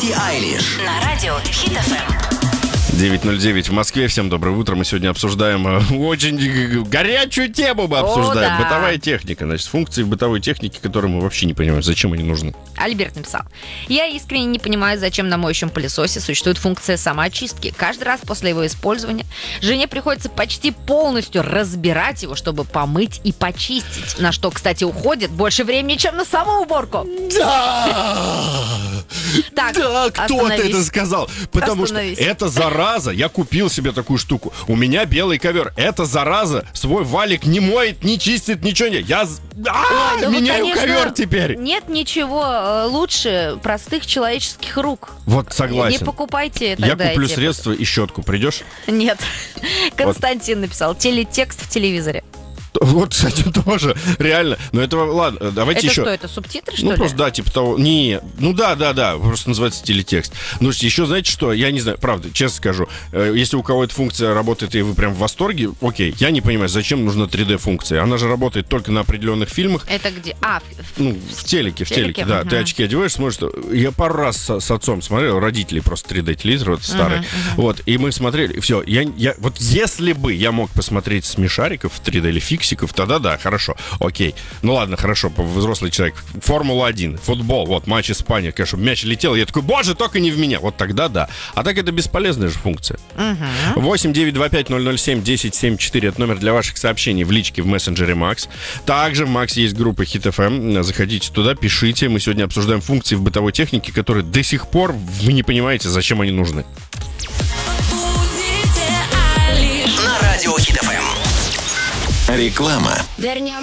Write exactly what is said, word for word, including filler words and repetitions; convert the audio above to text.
Билли Айлиш на радио Хит эф эм. девять ноль девять в Москве. Всем доброе утро. Мы сегодня обсуждаем э, очень горячую тему. Мы обсуждаем. О, да. Бытовая техника. Значит, функции в бытовой технике, которые мы вообще не понимаем, зачем они нужны. Альберт написал: я искренне не понимаю, зачем на моющем пылесосе существует функция самоочистки. Каждый раз после его использования жене приходится почти полностью разбирать его, чтобы помыть и почистить. На что, кстати, уходит больше времени, чем на саму уборку. Да! Так, Да, кто-то остановись. это сказал. Потому Остановись. что это зараза. Я купил себе такую штуку. У меня белый ковер. Эта зараза свой валик не моет, не чистит, ничего не. Я з- А, Ой, да вы, меняю конечно, ковер теперь. Нет ничего э, лучше простых человеческих рук. Вот согласен. Не покупайте тогда Я куплю эти- средства и щетку. Придешь? Нет. Константин написал: телетекст в телевизоре. Вот, кстати, тоже. Реально. Но это, ладно, давайте Это еще. что, это субтитры, что Ну, ли? просто, да, типа того. Не, ну да, да, да, просто называется телетекст. Ну, еще, знаете что, я не знаю, правда, честно скажу, э, если у кого эта функция работает, и вы прям в восторге, окей, я не понимаю, зачем нужна три дэ-функция. Она же работает только на определенных фильмах. Это где? А, в- Ну, в телеке, в телеке, телеке, да. мгм. Ты очки одеваешь, смотришь. Я пару раз с, с отцом смотрел, родители просто три дэ-телевизор, вот старый. Вот, и мы смотрели, и все. Я, я, вот если бы я мог посмотреть смешариков в три дэ или фиксиков, тогда да, хорошо, окей. Ну ладно, хорошо, взрослый человек. Формула один, футбол, вот, матч Испания, конечно, мяч летел, я такой, боже, только не в меня. Вот тогда да. А так это бесполезная же функция. восемь девять два пять ноль ноль семь десять семьдесят четыре, это номер для ваших сообщений в личке в мессенджере Макс. Также в Макс есть группа Хит эф эм. Заходите туда, пишите. Мы сегодня обсуждаем функции в бытовой технике, которые до сих пор вы не понимаете, зачем они нужны. на радио Хит эф эм. Реклама.